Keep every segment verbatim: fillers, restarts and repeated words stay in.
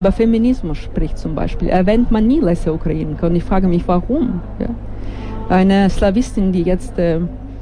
Über Feminismus spricht zum Beispiel, erwähnt man nie Lesja Ukrajinka. Und ich frage mich, warum? Ja? Eine Slawistin, die jetzt äh,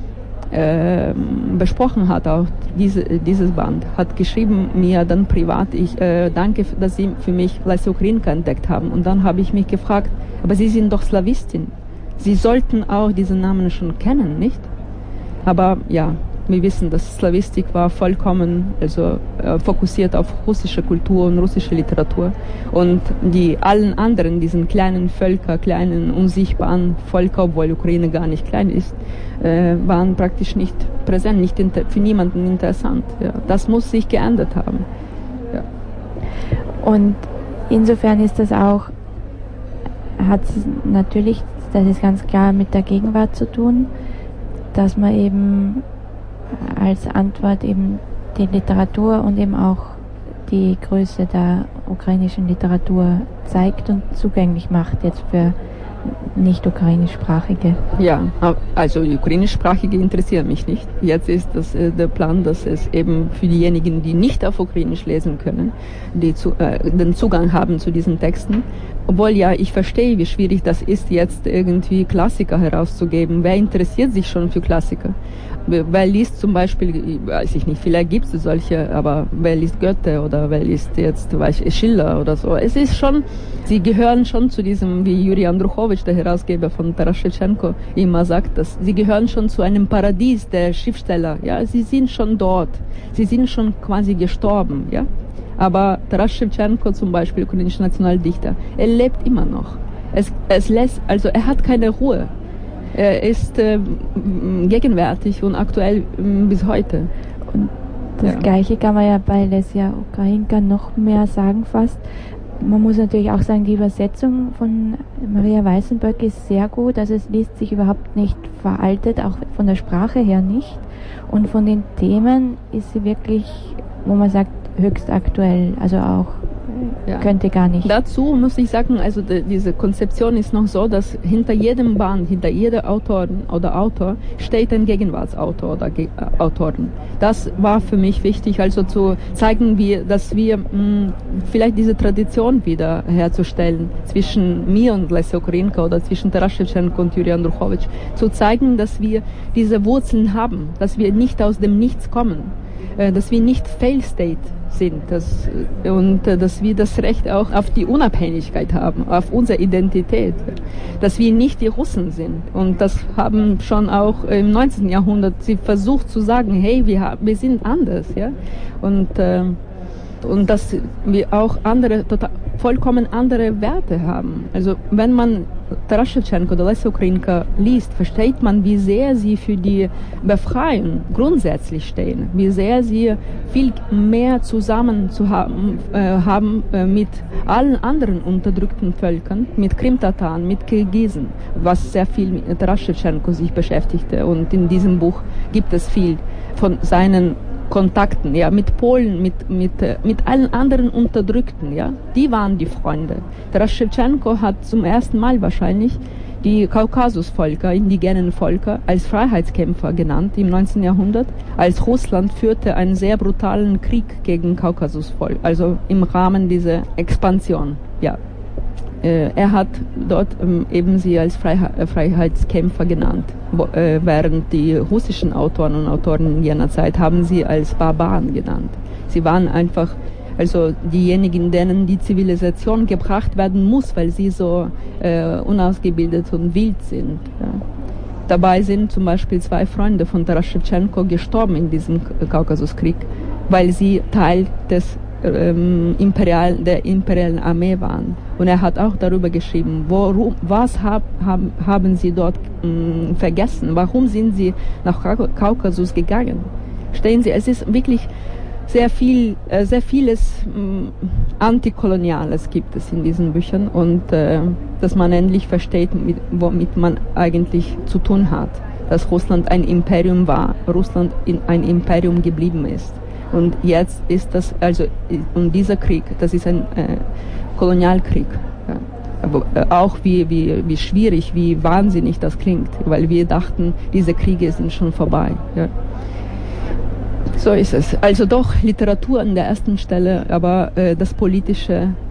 äh, besprochen hat, auch diese, dieses Band, hat geschrieben mir dann privat, ich äh, danke, dass Sie für mich Lesja Ukrajinka entdeckt haben. Und dann habe ich mich gefragt, aber Sie sind doch Slawistin. Sie sollten auch diesen Namen schon kennen, nicht? Aber ja, wir wissen, dass Slawistik war vollkommen also, äh, fokussiert auf russische Kultur und russische Literatur. Und die allen anderen, diesen kleinen Völker, kleinen, unsichtbaren Völker, obwohl Ukraine gar nicht klein ist, äh, waren praktisch nicht präsent, nicht inter- für niemanden interessant. Ja. Das muss sich geändert haben. Ja. Und insofern ist das auch, hat es natürlich, das ist ganz klar mit der Gegenwart zu tun, dass man eben als Antwort eben die Literatur und eben auch die Größe der ukrainischen Literatur zeigt und zugänglich macht jetzt für nicht ukrainischsprachige. Ja, also die ukrainischsprachige interessieren mich nicht. Jetzt ist das äh, der Plan, dass es eben für diejenigen, die nicht auf Ukrainisch lesen können, die zu, äh, den Zugang haben zu diesen Texten. Obwohl ja, ich verstehe, wie schwierig das ist, jetzt irgendwie Klassiker herauszugeben. Wer interessiert sich schon für Klassiker? Wer liest zum Beispiel, weiß ich nicht, vielleicht gibt es solche, aber wer liest Goethe oder wer liest jetzt weiß ich, Schiller oder so. Es ist schon, sie gehören schon zu diesem, wie Juri Andruchowitsch, der Herausgeber von Taras Schewtschenko, immer sagt, dass sie gehören schon zu einem Paradies der Schriftsteller. Ja, sie sind schon dort, sie sind schon quasi gestorben, ja. Aber Taras Schewtschenko zum Beispiel, ukrainischer Nationaldichter, er lebt immer noch. Es, es lässt, also er hat keine Ruhe. Er ist äh, gegenwärtig und aktuell äh, bis heute. Und das ja. Gleiche kann man ja bei Lesja Ukrajinka noch mehr sagen fast. Man muss natürlich auch sagen, die Übersetzung von Maria Weißenböck ist sehr gut. Also es liest sich überhaupt nicht veraltet, auch von der Sprache her nicht. Und von den Themen ist sie wirklich, wo man sagt, höchst aktuell. Also auch ja. könnte gar nicht. Dazu muss ich sagen, also die, diese Konzeption ist noch so, dass hinter jedem Band, hinter jeder Autorin oder Autor steht ein Gegenwartsautor oder Ge äh, Autorin. Das war für mich wichtig, also zu zeigen, wie, dass wir mh, vielleicht diese Tradition wieder herzustellen zwischen mir und Lesja Ukrajinka oder zwischen Taras Schewtschenko und Juri Andruchowitsch, zu zeigen, dass wir diese Wurzeln haben, dass wir nicht aus dem Nichts kommen, äh, dass wir nicht Fail State sind das, und äh, dass wir das Recht auch auf die Unabhängigkeit haben, auf unsere Identität, dass wir nicht die Russen sind. Und das haben schon auch im neunzehnten Jahrhundert sie versucht zu sagen, hey, wir, haben, wir sind anders, ja, und äh, und dass wir auch andere, total, vollkommen andere Werte haben. Also wenn man Taras Schewtschenko oder Lesja Ukrajinka liest, versteht man, wie sehr sie für die Befreiung grundsätzlich stehen, wie sehr sie viel mehr zusammen zu haben, äh, haben äh, mit allen anderen unterdrückten Völkern, mit Krimtataren, mit Kirgisen, was sehr viel mit Taras Schewtschenko sich beschäftigte. Und in diesem Buch gibt es viel von seinen Kontakten, ja, mit Polen, mit, mit, mit allen anderen Unterdrückten, ja, die waren die Freunde. Taras Schewtschenko hat zum ersten Mal wahrscheinlich die Kaukasusvölker, indigenen Völker, als Freiheitskämpfer genannt im neunzehnten Jahrhundert, als Russland führte einen sehr brutalen Krieg gegen Kaukasusvölker, also im Rahmen dieser Expansion, ja. Er hat dort ähm, eben sie als Freiheit, äh, Freiheitskämpfer genannt, wo, äh, während die russischen Autoren und Autoren in jener Zeit haben sie als Barbaren genannt. Sie waren einfach, also diejenigen, denen die Zivilisation gebracht werden muss, weil sie so äh, unausgebildet und wild sind. Ja. Dabei sind zum Beispiel zwei Freunde von Taras Schewtschenko gestorben in diesem Kaukasuskrieg, weil sie Teil des ähm, Imperial, der imperialen Armee waren. Und er hat auch darüber geschrieben, worum, was hab, hab, haben sie dort mh, vergessen, warum sind sie nach Kaukasus gegangen. Stehen Sie, es ist wirklich sehr viel, äh, sehr vieles mh, Antikoloniales gibt es in diesen Büchern und äh, dass man endlich versteht, mit, womit man eigentlich zu tun hat. Dass Russland ein Imperium war, Russland in ein Imperium geblieben ist. Und jetzt ist das, also, und dieser Krieg, das ist ein äh, Kolonialkrieg. Ja. Aber äh, auch wie, wie, wie schwierig, wie wahnsinnig das klingt, weil wir dachten, diese Kriege sind schon vorbei. Ja. So ist es. Also doch Literatur an der ersten Stelle, aber äh, das Politische